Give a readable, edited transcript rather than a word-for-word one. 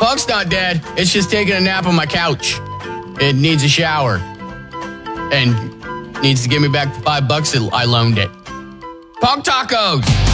Punk's not dead. It's just taking a nap on my couch. It needs a shower. And needs to give me back the $5 that I loaned it. Punk Tacos!